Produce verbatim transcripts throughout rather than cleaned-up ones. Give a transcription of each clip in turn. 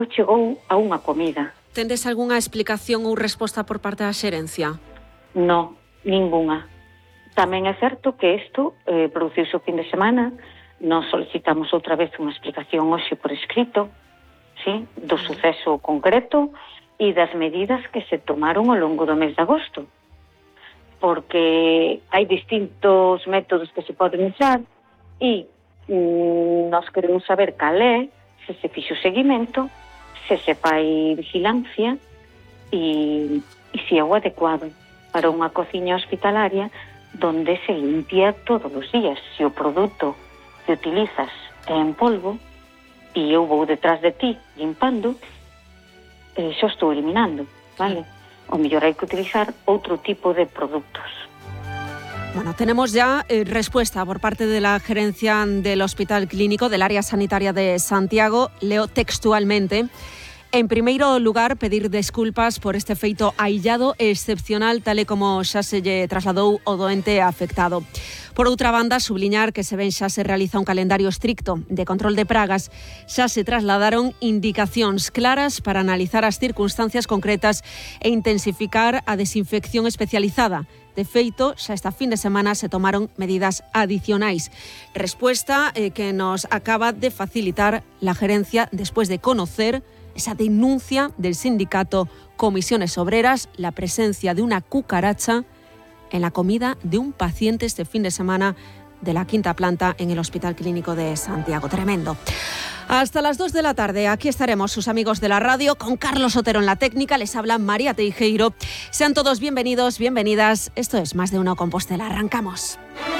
chegou a unha comida. Tendes algunha explicación ou resposta por parte da xerencia? No, ningunha. Tamén é certo que isto eh, produciuse o fin de semana. Nos solicitamos outra vez unha explicación hoxe por escrito, sí, do suceso concreto e das medidas que se tomaron ao longo do mes de agosto. Porque hai distintos métodos que se poden usar e mm, nós queremos saber cal é, se se fixo seguimento, se se fai vigilancia e, e se é o adecuado para unha cociña hospitalaria donde se limpia todos os días. Se o produto que utilizas é en polvo e eu vou detrás de ti limpando, eh, xa estou eliminando, vale? O mellor hai que utilizar outro tipo de productos. Bueno, tenemos ya eh, respuesta por parte de la gerencia del Hospital Clínico del Área Sanitaria de Santiago. Leo textualmente. En primeiro lugar, pedir desculpas por este feito aillado e excepcional, tal e como xa se lle trasladou o doente afectado. Por outra banda, subliñar que se ven xa se realiza un calendario estricto de control de pragas, xa se trasladaron indicacións claras para analizar as circunstancias concretas e intensificar a desinfección especializada. De feito, xa esta fin de semana se tomaron medidas adicionais. Respuesta eh, que nos acaba de facilitar la gerencia después de conocer esa denuncia del sindicato Comisiones Obreras, la presencia de una cucaracha en la comida de un paciente este fin de semana de la quinta planta en el Hospital Clínico de Santiago. Tremendo. Hasta las dos de la tarde, aquí estaremos sus amigos de la radio, con Carlos Otero en la técnica, les habla María Teijeiro. Sean todos bienvenidos, bienvenidas. Esto es Más de Uno Compostela. Arrancamos.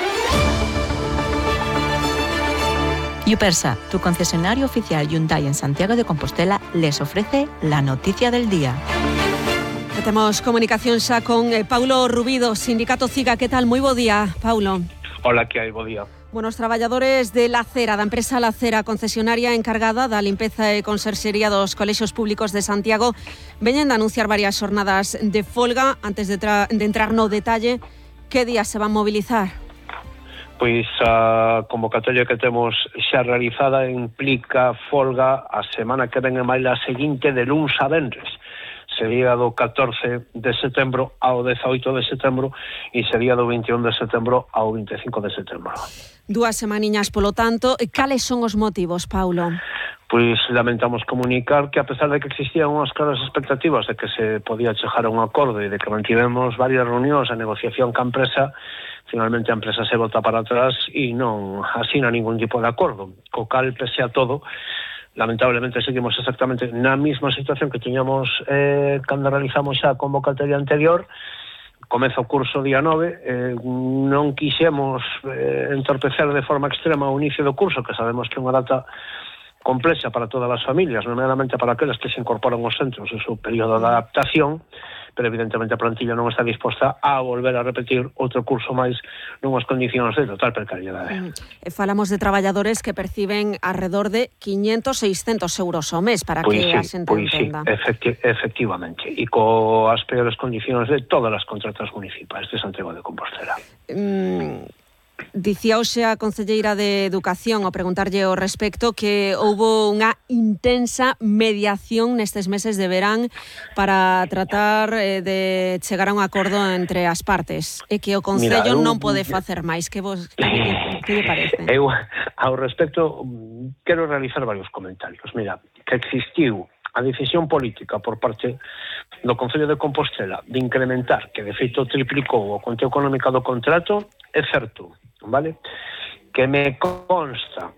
Yupersa, tu concesionario oficial Hyundai en Santiago de Compostela, les ofrece la noticia del día. Tenemos comunicación xa con eh, Paulo Rubido, Sindicato CIGA. ¿Qué tal? Muy bo día, Paulo. Hola, que hai? Bo día. Bueno, os traballadores de La Cera, da empresa La Cera, concesionaria encargada da limpeza e conserxería dos colexios públicos de Santiago, veñen de anunciar varias xornadas de folga. Antes de, de entrar no detalle, que días se van mobilizar? Pois a convocatoria que temos xa realizada implica folga a semana que ven e máis a seguinte, de luns a venres. Sería do catorce de setembro ao dezaoito de setembro e sería do vinte e un de setembro ao vinte e cinco de setembro. Dúas semaniñas, polo tanto. Cales son os motivos, Paulo? Pois lamentamos comunicar que, a pesar de que existían unhas claras expectativas de que se podía chegar a un acordo e de que mantivemos varias reunións a negociación ca empresa, finalmente a empresa se bota para atrás e non asina ningún tipo de acordo. Co cal, pese a todo, lamentablemente seguimos exactamente na mesma situación que tiñamos eh, cando realizamos xa a convocatoria anterior. Comeza o curso día nove, eh, non quixemos eh, entorpecer de forma extrema o inicio do curso, que sabemos que é unha data complexa para todas as familias, nomeadamente para aquelas que se incorporan aos centros en seu período de adaptación, pero evidentemente a plantilla non está disposta a volver a repetir outro curso máis nunhas condicións de total precariedade. Mm. Falamos de traballadores que perciben alrededor de quinhentos, seiscentos euros ao mes, para pois que sí, a xente pois entenda. Sí, efecti- efectivamente, e coas peores condicións de todas as contratas municipais de Santiago de Compostela. Mm. Dicía hoxe a concelleira de Educación, ao preguntarlle ao respecto, que houbo unha intensa mediación nestes meses de verán para tratar eh, de chegar a un acordo entre as partes, e que o Concello Mira, eu, non pode facer máis. Que vos que, que lle parece? Eu, ao respecto, quero realizar varios comentarios. Mira, que existiu a decisión política por parte do Concello de Compostela de incrementar, que de feito triplicou o conto económico do contrato, é certo, vale? Que me consta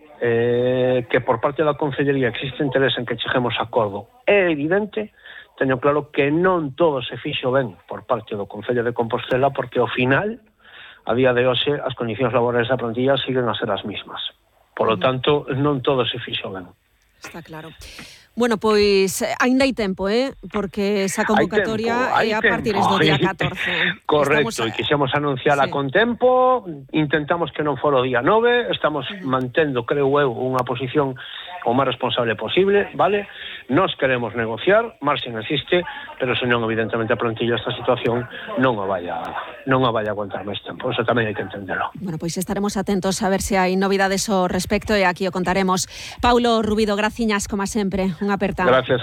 eh, que por parte da Concellería existe interés en que cheguemos a acordo. É evidente, teño claro que non todo se fixo ben por parte do Concello de Compostela, porque ao final, a día de hoxe, as condicións laborais da plantilla siguen a ser as mismas. Por lo tanto, non todo se fixo ben. Está claro. Bueno, pois aínda hai tempo, eh? Porque esa convocatoria é a partir do día catorce. Correcto, e quixemos anunciala sí. con tempo, intentamos que non fora o día nove, estamos uh-huh. mantendo, creo eu, unha posición o máis responsable posible, vale? Nós queremos negociar, marxen existe, pero senón evidentemente a plantilla esta situación non a vai a, non a vai a aguantar máis tempo, eso tamén hai que entendelo. Bueno, pois estaremos atentos a ver se hai novidades ao respecto e aquí o contaremos. Paulo Rubido, graciñas como sempre, unha aperta. Gracias.